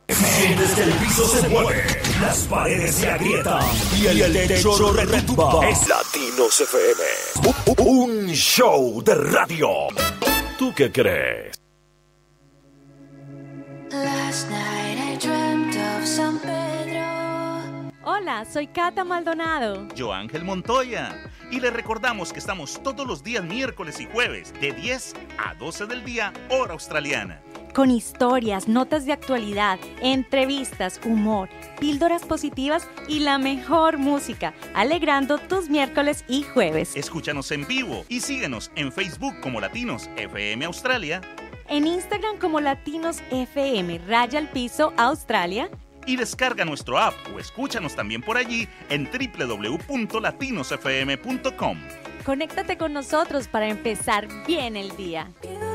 Desde el piso se mueve, las paredes se agrietan y el techo retumba. Es Latinos FM, un show de radio. ¿Tú qué crees? Last night I dreamt of San Pedro. Hola, soy Cata Maldonado. Yo Ángel Montoya. Y les recordamos que estamos todos los días miércoles y jueves de 10 a 12 del día, hora australiana. Con historias, notas de actualidad, entrevistas, humor, píldoras positivas y la mejor música, alegrando tus miércoles y jueves. Escúchanos en vivo y síguenos en Facebook como Latinos FM Australia, en Instagram como Latinos FM _Australia y descarga nuestro app o escúchanos también por allí en www.latinosfm.com. Conéctate con nosotros para empezar bien el día.